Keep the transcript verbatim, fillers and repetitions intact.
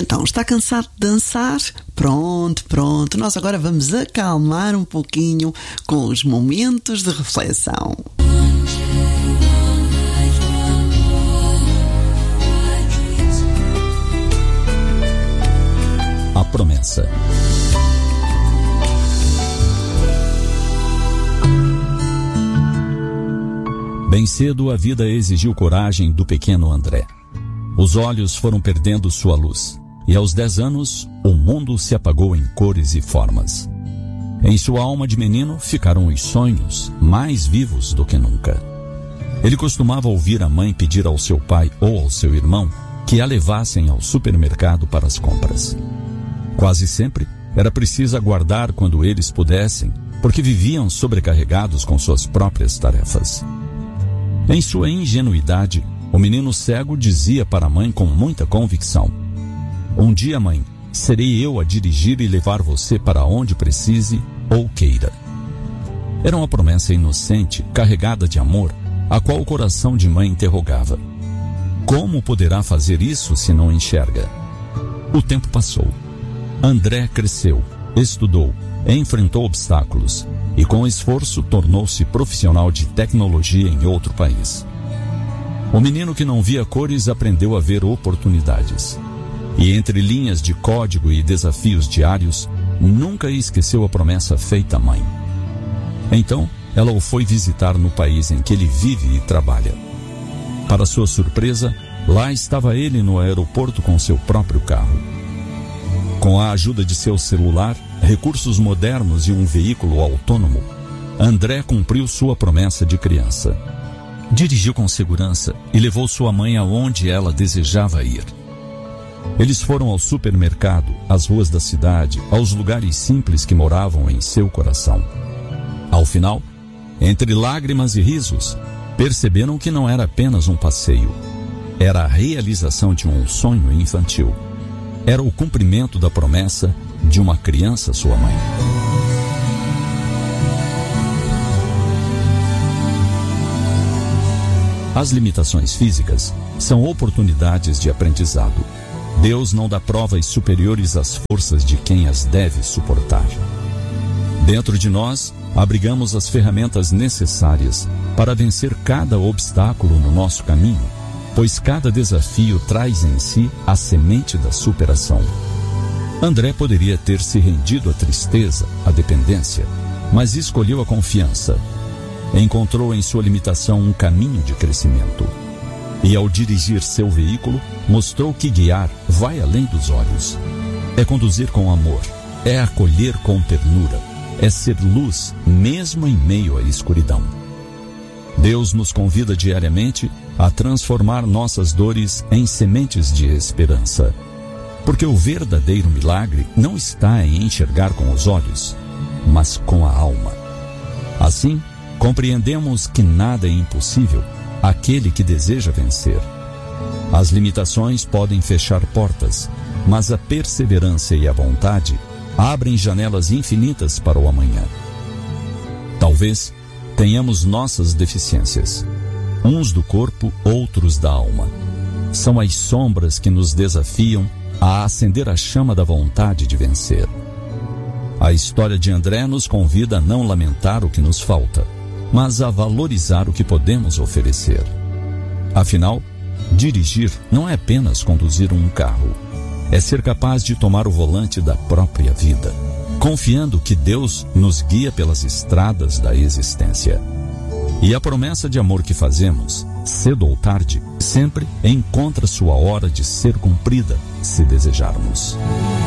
então, está cansado de dançar? Pronto, pronto. Nós agora vamos acalmar um pouquinho com os momentos de reflexão. A promessa. Bem cedo, a vida exigiu coragem do pequeno André. Os olhos foram perdendo sua luz, e aos dez anos, o mundo se apagou em cores e formas. Em sua alma de menino ficaram os sonhos, mais vivos do que nunca. Ele costumava ouvir a mãe pedir ao seu pai ou ao seu irmão que a levassem ao supermercado para as compras. Quase sempre era preciso aguardar quando eles pudessem, porque viviam sobrecarregados com suas próprias tarefas. Em sua ingenuidade, o menino cego dizia para a mãe com muita convicção: "Um dia, mãe, serei eu a dirigir e levar você para onde precise ou queira." Era uma promessa inocente, carregada de amor, a qual o coração de mãe interrogava: como poderá fazer isso se não enxerga? O tempo passou. André cresceu, estudou, enfrentou obstáculos e com esforço tornou-se profissional de tecnologia em outro país. O menino que não via cores aprendeu a ver oportunidades. E entre linhas de código e desafios diários, nunca esqueceu a promessa feita à mãe. Então, ela o foi visitar no país em que ele vive e trabalha. Para sua surpresa, lá estava ele no aeroporto com seu próprio carro. Com a ajuda de seu celular, recursos modernos e um veículo autônomo, André cumpriu sua promessa de criança. Dirigiu com segurança e levou sua mãe aonde ela desejava ir. Eles foram ao supermercado, às ruas da cidade, aos lugares simples que moravam em seu coração. Ao final, entre lágrimas e risos, perceberam que não era apenas um passeio. Era a realização de um sonho infantil. Era o cumprimento da promessa de uma criança à sua mãe. As limitações físicas são oportunidades de aprendizado. Deus não dá provas superiores às forças de quem as deve suportar. Dentro de nós, abrigamos as ferramentas necessárias para vencer cada obstáculo no nosso caminho, pois cada desafio traz em si a semente da superação. André poderia ter se rendido à tristeza, à dependência, mas escolheu a confiança. Encontrou em sua limitação um caminho de crescimento. E ao dirigir seu veículo, mostrou que guiar vai além dos olhos. É conduzir com amor, é acolher com ternura, é ser luz mesmo em meio à escuridão. Deus nos convida diariamente a transformar nossas dores em sementes de esperança. Porque o verdadeiro milagre não está em enxergar com os olhos, mas com a alma. Assim, compreendemos que nada é impossível àquele que deseja vencer. As limitações podem fechar portas, mas a perseverança e a vontade abrem janelas infinitas para o amanhã. Talvez tenhamos nossas deficiências, uns do corpo, outros da alma. São as sombras que nos desafiam a acender a chama da vontade de vencer. A história de André nos convida a não lamentar o que nos falta, mas a valorizar o que podemos oferecer. Afinal, dirigir não é apenas conduzir um carro, é ser capaz de tomar o volante da própria vida, confiando que Deus nos guia pelas estradas da existência. E a promessa de amor que fazemos, cedo ou tarde, sempre encontra sua hora de ser cumprida, se desejarmos.